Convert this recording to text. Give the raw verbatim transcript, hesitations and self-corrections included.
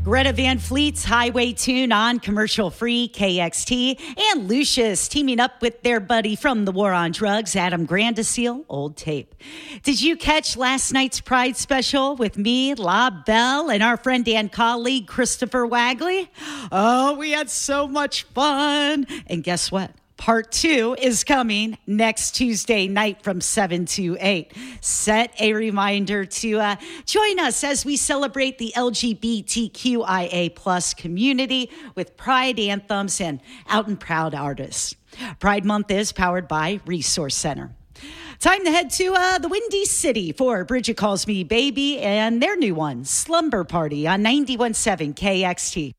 Greta Van Fleet's Highway Tune on commercial-free K X T, and Lucius teaming up with their buddy from the War on Drugs, Adam Grandiseel, Old Tape. Did you catch last night's Pride special with me, La Belle, and our friend and colleague, Christopher Wagley? Oh, we had so much fun. And guess what? Part two is coming next Tuesday night from seven to eight. Set a reminder to uh, join us as we celebrate the L G B T Q I A plus community with Pride anthems and out and proud artists. Pride Month is powered by Resource Center. Time to head to uh, the Windy City for Bridget Calls Me Baby and their new one, Slumber Party on ninety-one point seven K X T.